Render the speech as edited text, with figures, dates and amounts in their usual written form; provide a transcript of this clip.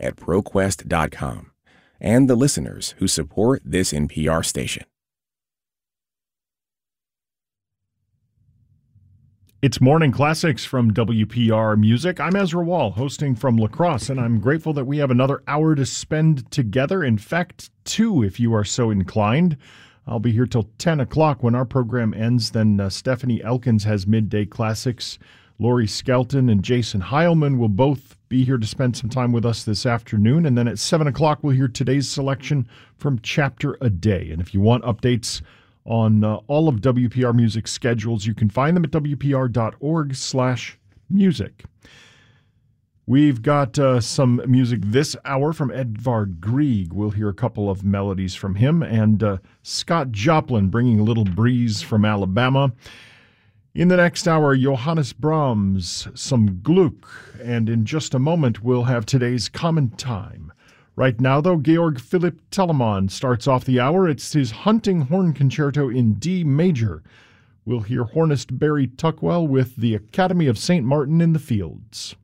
at ProQuest.com, and the listeners who support this NPR station. It's Morning Classics from WPR Music. I'm Ezra Wall, hosting from La Crosse, and I'm grateful that we have another hour to spend together. In fact, 2 if you are so inclined. I'll be here till 10 o'clock when our program ends. Then Stephanie Elkins has Midday Classics. Lori Skelton and Jason Heilman will both be here to spend some time with us this afternoon. And then at 7 o'clock, we'll hear today's selection from Chapter a Day. And if you want updates on all of WPR Music's schedules, you can find them at wpr.org/music. We've got some music this hour from Edvard Grieg. We'll hear a couple of melodies from him, and Scott Joplin bringing a little breeze from Alabama. In the next hour, Johannes Brahms, some Gluck, and in just a moment, we'll have today's Common Time. Right now, though, Georg Philipp Telemann starts off the hour. It's his Hunting Horn Concerto in D major. We'll hear hornist Barry Tuckwell with the Academy of St. Martin in the Fields.